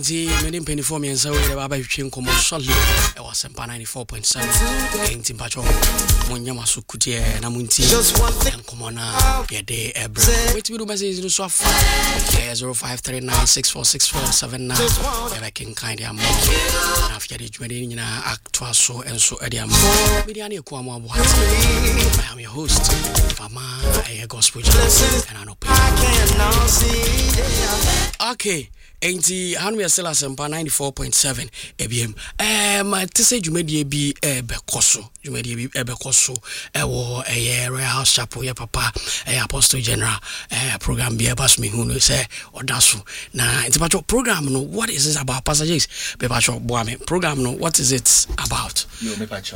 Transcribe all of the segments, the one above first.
The many penny for me and so we have a chain commercial. It was 94.7. In Timpacho, Munyamasu Kutia, Namunti, and Comona, Yade Ebra. Wait to do message in the sofa 0539646479. If I can kind of more. After the 20 actua so and so Ediam. Mediani Kwama, I am your host, Fama, a gospel and I know. Okay. Enti hanu yesela sempa 94.7 ebiem to say jumedie bi bekoso jumedie bi bekoso ewo Royal House Chapel ya papa Apostle General program bi ebas me hu no say odaso na enti pacho program no what is it about passages be pacho boame program no what is it about yo me pacho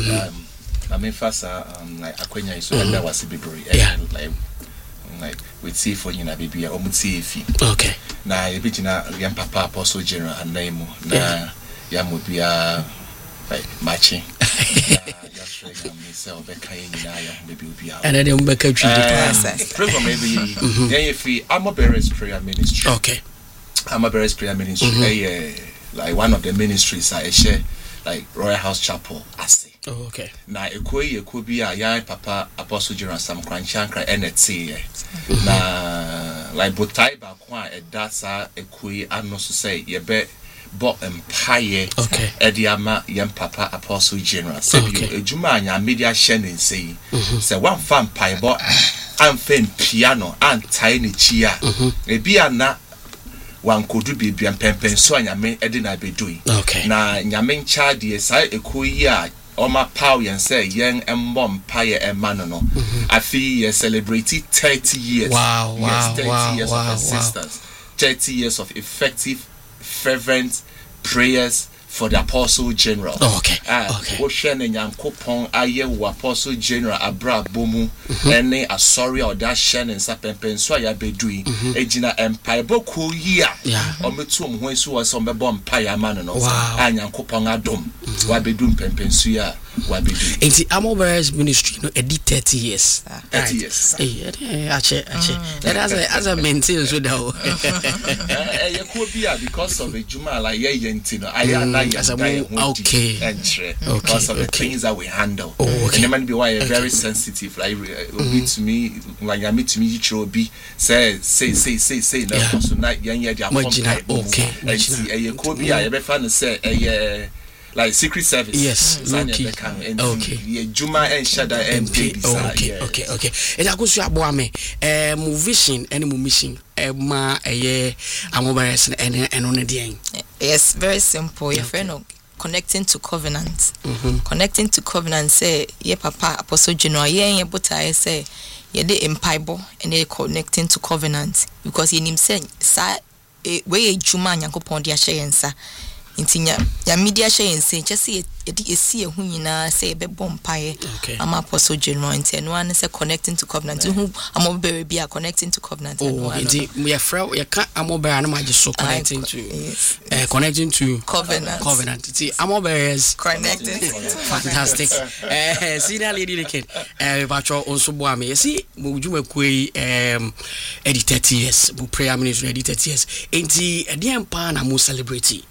I mean fasa like akwenya iso that was bibri like we see for you na baby omuti efi okay na ebijina yam papa Apostle General anaimu na yamu bia like matching just like myself be kayin na ya baby bia and then we make a process program maybe then if Amoberes prayer ministry okay Amoberes prayer ministry like one of the ministries I share like Royal House Chapel ase okay na ekoyi bia ya papa Apostle General Sam Kranchankra NT na like botai ba kwa edasa ekoyi anoso say ye be bo empire okay ediama yem papa Apostle General say ejuma anya media sharing say say one fan pai bo amfen piano antai ne chia e bia na wankodu bibia pempen so anyame edi na bedui na nyame ncha de sai ekoyi a Oma Pow and say young and mom pie and manono. I feel celebrated 30 years. Wow, yes, 30 years of assistance, 30 years of effective, fervent prayers for the Apostle General. Okay. Ocean and Yankopon aye Apostle General Abra Bomu ene asori or that shen and sapen so ya bedui ejina empire boku year ometum when so was on bebom empire man no Yankopon adom wa bedum pempen so ya wa bedu enti Amoberes ministry no edit 30 years 30 years ache as a maintain so that because of the Juma like yentino okay because of the things that we handle and man be why very sensitive like to me like I meet to me you be say no so na yan dia okay be fan say like Secret Service yes okay Juma and Shada and okay and I go so aboame mo vision and mo mission ma Amoberes and on the yes very simple your friend connecting to covenant connecting to covenant say ye papa Apostle General ye botai say ye de empaibo and they connecting to covenant because ye nim say sa we Juma Nyankopon dia hye yensa intinya ya media share nse chese esi ehu nyina say be bompae am Apostle General nti no an say connecting to covenant who Amoberes bia connecting to covenant nti we frau ya ka Amoberes na maje so connecting to connecting to covenant nti Amoberes connecting fantastic senior lady leken bacho onso bo am yesi mo djuma kwei edit 30 years mo prayer ministry edit 30 years nti e pa na mo celebrate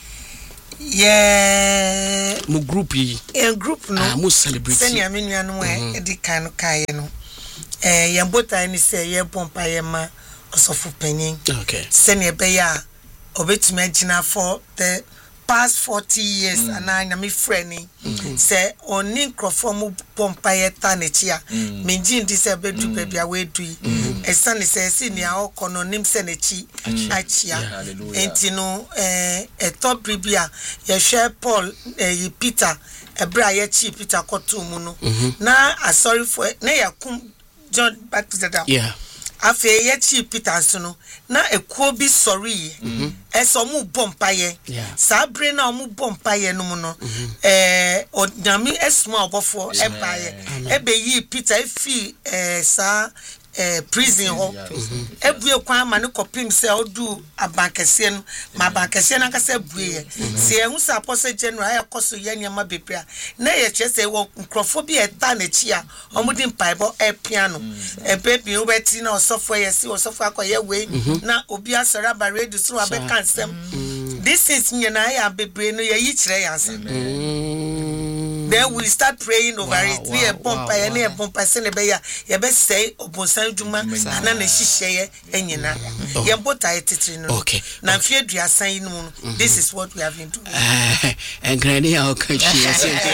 yeah mo group yi group no mo celebrate senior menu no edi kan kai no ye mbota ni say ye pompa ye ma osofu panyin okay senior be ya obetumi agina for the past 40 years and I am friendly say oni nkrofo mu pompa ye tanechia menji ndi se bedu baby awedui esane say senior okono nim senechi achia enti no top bibia ye share Paul Peter ebra ye chi Peter kotumu no na sorry for na yakum John Baptist yeah afi ye chi Peter so no na ekuo bi sorry eso mu bompaye sabre na mu bompaye no mu no onyame esma obofo ebaye ebe yi Peter efi sa prison ho ebue kwa ma ne kopim se odu abankese no ma abankese na kase bue se ehun sa Apostle General ya koso ye nyama bebra na ye chese wo nkrofo bi eta na chi a omudi mpaibo piano baby ubeti na osofo ye si osofo akoye we na obi asara ba ready so abeka nsem this is nyana ya bebre no ya yi kire yansa then we start praying over it we a pompa ya na pompa se ne be ya ye be say obonsan dwuma na na hihye enyina ye bota etitiri no na fie aduasan yi no this is what we have been doing engrani ya okachi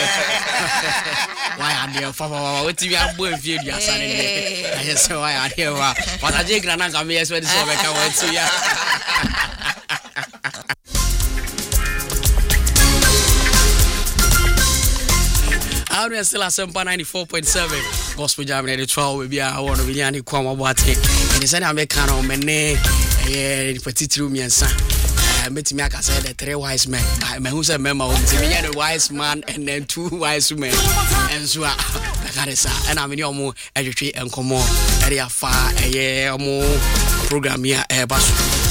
why are there for what you are boy fie aduasan ne I say why are there what I just grana come here so this over can want to ya How do still at 94.7 Gospel Jam in the trial will be I want to be any kwama wate and is any kind of mene petit room and son met me aka say the 3 wise men me who say member the wise man and then 2 wise men and so akaresa and am any omo edwetwe enkomo area fa omo program here baso